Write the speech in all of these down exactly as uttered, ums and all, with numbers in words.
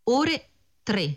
ore tre.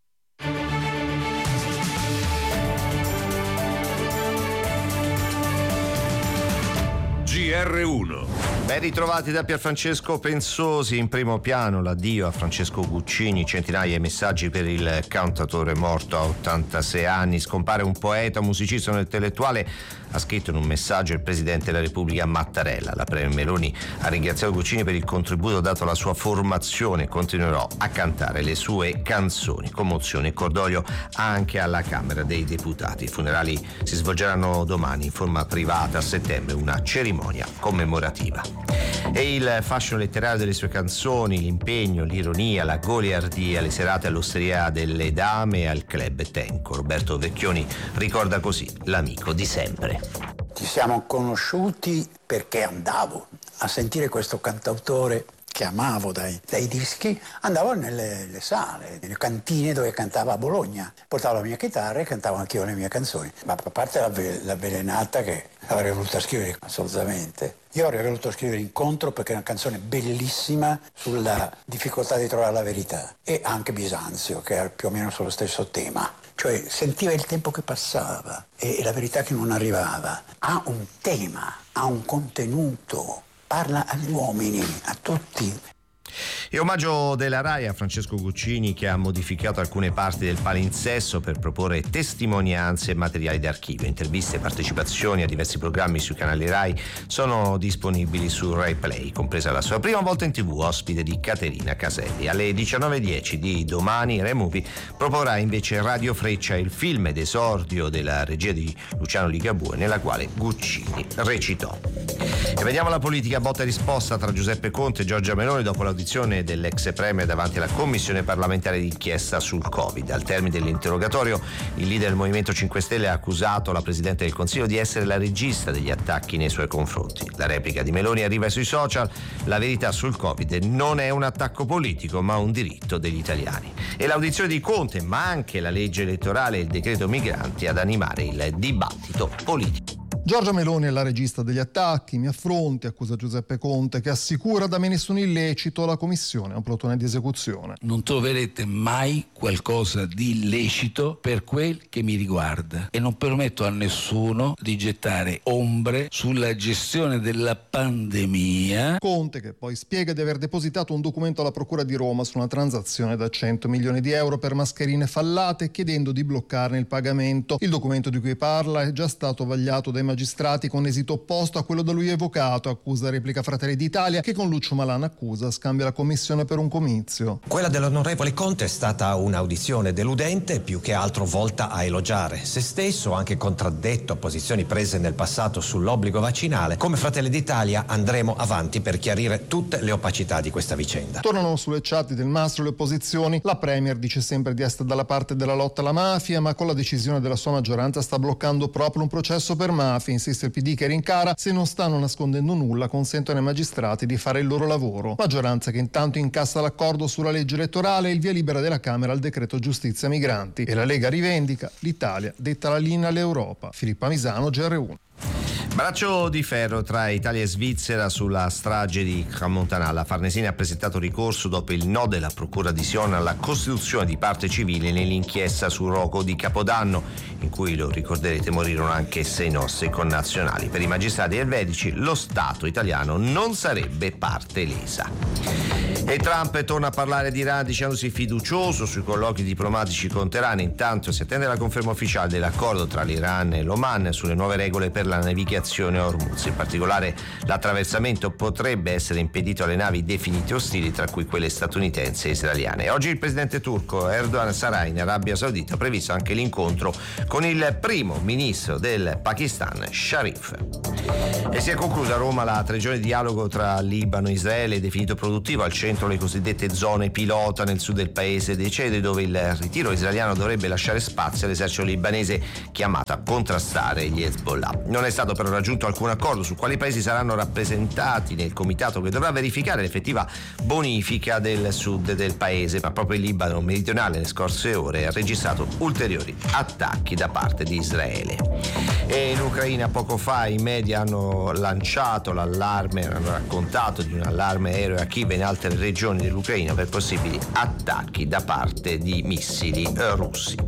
G R uno. Ben ritrovati da Pierfrancesco Pensosi. In primo piano l'addio a Francesco Guccini, centinaia di messaggi per il cantautore morto a ottantasei anni. Scompare un poeta, un musicista, un intellettuale, ha scritto in un messaggio il Presidente della Repubblica Mattarella. La Premier Meloni ha ringraziato Guccini per il contributo dato alla sua formazione e continuerò a cantare le sue canzoni. Commozione e cordoglio anche alla Camera dei Deputati. I funerali si svolgeranno domani in forma privata, a settembre una cerimonia commemorativa. E il fascino letterario delle sue canzoni, l'impegno, l'ironia, la goliardia, le serate all'Osteria delle Dame e al Club Tenco. Roberto Vecchioni ricorda così l'amico di sempre. Ci siamo conosciuti perché andavo a sentire questo cantautore che amavo dai, dai dischi, andavo nelle le sale, nelle cantine dove cantava a Bologna. Portavo la mia chitarra e cantavo anch'io le mie canzoni. Ma a parte la, l'avvelenata che avrei voluto scrivere assolutamente. Io avrei voluto scrivere Incontro perché è una canzone bellissima sulla difficoltà di trovare la verità. E anche Bisanzio, che era più o meno sullo stesso tema. Cioè sentiva il tempo che passava e la verità che non arrivava. Ha un tema, ha un contenuto. Parla agli uomini, a tutti. E omaggio della Rai a Francesco Guccini, che ha modificato alcune parti del palinsesto per proporre testimonianze e materiali d'archivio. Interviste e partecipazioni a diversi programmi sui canali Rai sono disponibili su Rai Play, compresa la sua prima volta in tv, ospite di Caterina Caselli. Alle diciannove e dieci di domani Rai Movie proporrà invece Radio Freccia, il film d'esordio della regia di Luciano Ligabue, nella quale Guccini recitò. E vediamo la politica, botta e risposta tra Giuseppe Conte e Giorgia Meloni dopo l'audizione dell'ex premier davanti alla commissione parlamentare d'inchiesta sul Covid. Al termine dell'interrogatorio, il leader del Movimento cinque Stelle ha accusato la Presidente del Consiglio di essere la regista degli attacchi nei suoi confronti. La replica di Meloni arriva sui social: la verità sul Covid non è un attacco politico, ma un diritto degli italiani. E l'audizione di Conte, ma anche la legge elettorale e il decreto migranti ad animare il dibattito politico. Giorgia Meloni è la regista degli attacchi, mi affronti, accusa Giuseppe Conte, che assicura da me nessun illecito, la commissione è un plotone di esecuzione. Non troverete mai qualcosa di illecito per quel che mi riguarda e non permetto a nessuno di gettare ombre sulla gestione della pandemia. Conte, che poi spiega di aver depositato un documento alla Procura di Roma su una transazione da cento milioni di euro per mascherine fallate, chiedendo di bloccarne il pagamento. Il documento di cui parla è già stato vagliato dai magistrati con esito opposto a quello da lui evocato, accusa replica Fratelli d'Italia, che con Lucio Malan accusa scambia la commissione per un comizio. Quella dell'onorevole Conte è stata un'audizione deludente, più che altro volta a elogiare se stesso, anche contraddetto a posizioni prese nel passato sull'obbligo vaccinale. Come Fratelli d'Italia andremo avanti per chiarire tutte le opacità di questa vicenda. Tornano sulle chat del Mastro le opposizioni. La Premier dice sempre di essere dalla parte della lotta alla mafia, ma con la decisione della sua maggioranza sta bloccando proprio un processo per mafia. Insiste il P D, che rincara: se non stanno nascondendo nulla consentono ai magistrati di fare il loro lavoro. Maggioranza che intanto incassa l'accordo sulla legge elettorale e il via libera della Camera al decreto giustizia migranti. E la Lega rivendica: l'Italia detta la linea all'Europa. Filippa Misano, G R uno. Braccio di ferro tra Italia e Svizzera sulla strage di Crans-Montana. La Farnesina ha presentato ricorso dopo il no della Procura di Sion alla costituzione di parte civile nell'inchiesta sul rogo di Capodanno, in cui, lo ricorderete, morirono anche sei nostri connazionali. Per i magistrati elvetici lo Stato italiano non sarebbe parte lesa. E Trump torna a parlare di Iran dicendosi fiducioso sui colloqui diplomatici con Teheran. Intanto si attende la conferma ufficiale dell'accordo tra l'Iran e l'Oman sulle nuove regole per la navigazione a Hormuz. In particolare, l'attraversamento potrebbe essere impedito alle navi definite ostili, tra cui quelle statunitensi e israeliane. Oggi il presidente turco Erdogan sarà in Arabia Saudita, previsto anche l'incontro con il primo ministro del Pakistan, Sharif. E si è conclusa a Roma la tre giorni di dialogo tra Libano e Israele, definito produttivo. Al centro le cosiddette zone pilota nel sud del paese dei Cedri, dove il ritiro israeliano dovrebbe lasciare spazio all'esercito libanese chiamato a contrastare gli Hezbollah. Non è stato però raggiunto alcun accordo su quali paesi saranno rappresentati nel comitato che dovrà verificare l'effettiva bonifica del sud del paese, ma proprio il Libano meridionale nelle scorse ore ha registrato ulteriori attacchi da parte di Israele. E in Ucraina poco fa i media hanno lanciato l'allarme, hanno raccontato di un allarme aereo a Kiev e in altre regioni dell'Ucraina per possibili attacchi da parte di missili eh, russi.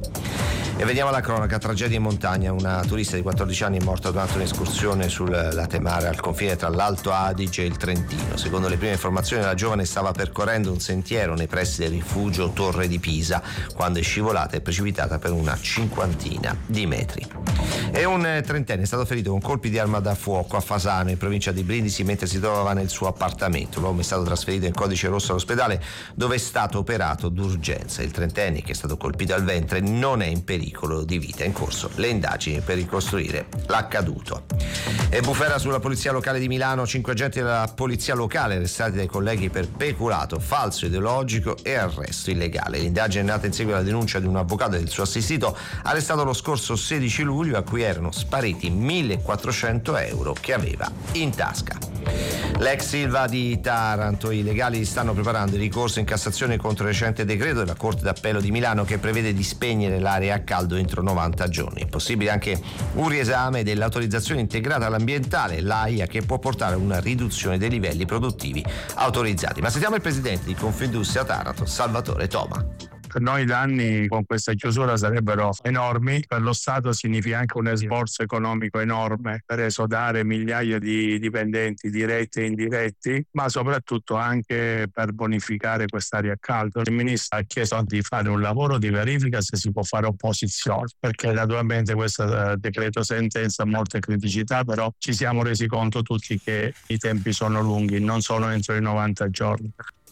E vediamo la cronaca, tragedia in montagna, una turista di quattordici anni è morta durante un'escursione sul latte mare al confine tra l'Alto Adige e il Trentino. Secondo le prime informazioni la giovane stava percorrendo un sentiero nei pressi del rifugio Torre di Pisa quando è scivolata e precipitata per una cinquantina di metri. E un trentenne è stato ferito con colpi di arma da fuoco a Fasano in provincia di Brindisi mentre si trovava nel suo appartamento. L'uomo è stato trasferito in codice rosso all'ospedale dove è stato operato d'urgenza. Il trentenne, che è stato colpito al ventre, non è in pericolo di vita. In corso le indagini per ricostruire l'accaduto. E bufera sulla polizia locale di Milano, cinque agenti della polizia locale arrestati dai colleghi per peculato, falso ideologico e arresto illegale. L'indagine è nata in seguito alla denuncia di un avvocato e del suo assistito arrestato lo scorso sedici luglio, a cui erano spariti millequattrocento euro che aveva in tasca. L'ex Silva di Taranto, i legali stanno preparando il ricorso in Cassazione contro il recente decreto della Corte d'Appello di Milano che prevede di spegnere l'area a caldo entro novanta giorni. È possibile anche un riesame dell'autorizzazione integrata all'ambientale, l'A I A, che può portare a una riduzione dei livelli produttivi autorizzati. Ma sentiamo il presidente di Confindustria Taranto, Salvatore Toma. Per noi i danni con questa chiusura sarebbero enormi, per lo Stato significa anche un sforzo economico enorme per esodare migliaia di dipendenti diretti e indiretti, ma soprattutto anche per bonificare quest'area a caldo. Il Ministro ha chiesto di fare un lavoro di verifica se si può fare opposizione, perché naturalmente questo decreto sentenza ha molte criticità, però ci siamo resi conto tutti che i tempi sono lunghi, non sono entro i novanta giorni.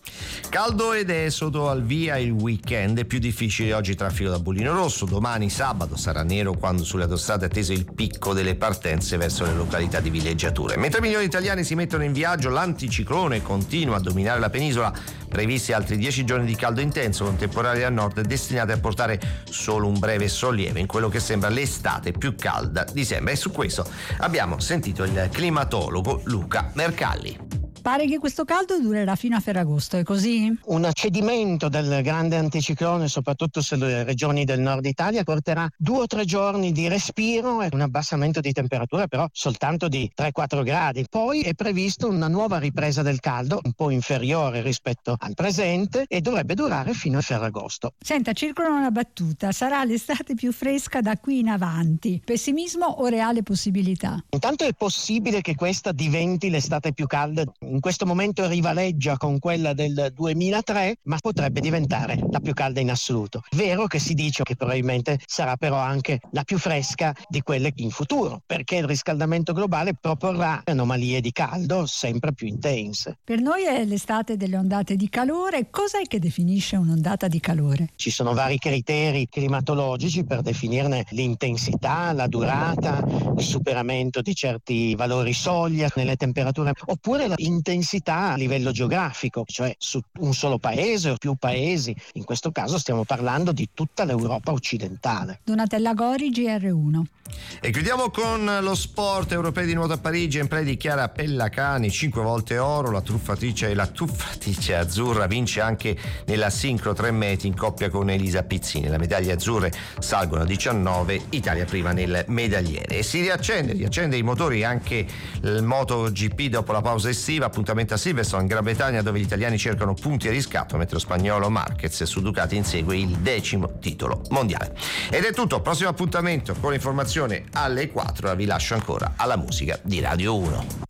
Caldo ed esodo al via il weekend, è più difficile oggi traffico da Bollino Rosso, domani sabato sarà nero quando sulle autostrade è atteso il picco delle partenze verso le località di villeggiature. Mentre milioni di italiani si mettono in viaggio, l'anticiclone continua a dominare la penisola, previsti altri dieci giorni di caldo intenso con temporali al nord destinati a portare solo un breve sollievo in quello che sembra l'estate più calda di sempre. E su questo abbiamo sentito il climatologo Luca Mercalli. Pare che questo caldo durerà fino a Ferragosto, è così? Un accedimento del grande anticiclone, soprattutto sulle regioni del nord Italia, porterà due o tre giorni di respiro e un abbassamento di temperatura, però soltanto di tre quattro gradi. Poi è previsto una nuova ripresa del caldo, un po' inferiore rispetto al presente, e dovrebbe durare fino a Ferragosto. Senta, circola una battuta: sarà l'estate più fresca da qui in avanti. Pessimismo o reale possibilità? Intanto è possibile che questa diventi l'estate più calda. In questo momento rivaleggia con quella del duemilatré, ma potrebbe diventare la più calda in assoluto. Vero che si dice che probabilmente sarà però anche la più fresca di quelle in futuro, perché il riscaldamento globale proporrà anomalie di caldo sempre più intense. Per noi è l'estate delle ondate di calore. Cos'è che definisce un'ondata di calore? Ci sono vari criteri climatologici per definirne l'intensità, la durata, il superamento di certi valori soglia nelle temperature, oppure la intensità a livello geografico, cioè su un solo paese o più paesi. In questo caso stiamo parlando di tutta l'Europa occidentale. Donatella Gori, G R uno. E chiudiamo con lo sport. Europei di nuoto a Parigi, in play di Chiara Pellacani, cinque volte oro, la truffatrice e la tuffatrice azzurra vince anche nella sincro tre metri in coppia con Elisa Pizzini. Le medaglie azzurre salgono a diciannove, Italia prima nel medagliere. E si riaccende, riaccende i motori anche il MotoGP dopo la pausa estiva. Appuntamento a Silverstone in Gran Bretagna, dove gli italiani cercano punti a riscatto, mentre lo spagnolo Marquez su Ducati insegue il decimo titolo mondiale. Ed è tutto, prossimo appuntamento con informazione alle quattro. Vi lascio ancora alla musica di Radio uno.